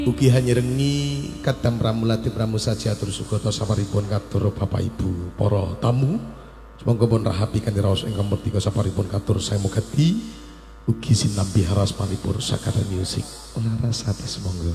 Ugi hanyerengi kadam pramulati pramusajatur sugata saparipun katur Bapak Ibu para tamu. Semoga pun rahapi kanthi raos ingkang merdika saparipun katur saya mugati ugi sinambi haras paripur sakada musik. Laras hati semoga.